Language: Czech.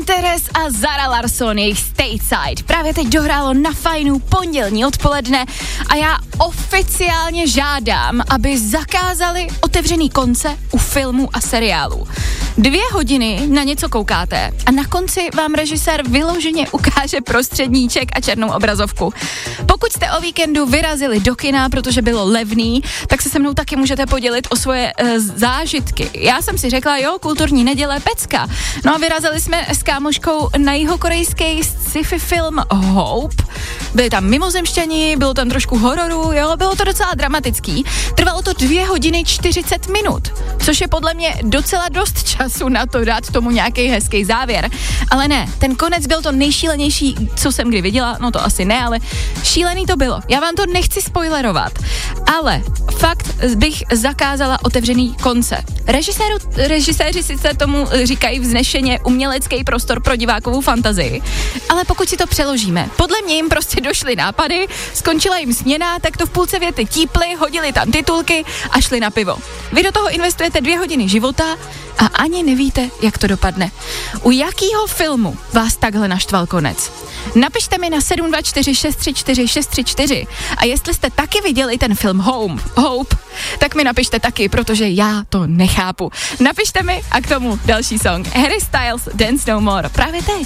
Antares a Zara Larsson, jejich Stateside. Právě teď dohrálo na Fajnu pondělní odpoledne a já oficiálně žádám, aby zakázali otevřený konce u filmů a seriálů. 2 hodiny na něco koukáte a na konci vám režisér vyloženě ukáže prostředníček a černou obrazovku. Pokud jste o víkendu vyrazili do kina, protože bylo levný, tak se mnou taky můžete podělit o svoje zážitky. Já jsem si řekla, jo, kulturní neděle, pecka. No a vyrazili jsme s kámoškou na jihokorejský sci-fi film Hope. Byli tam mimozemšťani, bylo tam trošku hororu, jo, bylo to docela dramatický. Trvalo to 2 hodiny 40 minut, což je podle mě docela dost času na to dát tomu nějaký hezký závěr. Ale ne, ten konec byl to nejšílenější, co jsem kdy viděla, no to asi ne, ale šílený to bylo. Já vám to nechci spoilerovat, ale fakt bych zakázala otevřený konce. Režiséři sice tomu říkají vznešeně umělecký prostor pro divákovou fantazii, ale pokud si to přeložíme, podle mě jim prostě došly nápady, skončila jim směna, tak to v půlce věty típli, hodili tam titulky a šli na pivo. Vy do toho investujete 2 hodiny života a ani nevíte, jak to dopadne. U jakýho filmu vás takhle naštval konec? Napište mi na 724 634 634 a jestli jste taky viděli ten film Hope, tak mi napište taky, protože já to nechápu. Napište mi a k tomu další song. Harry Styles, Dance No More, právě teď.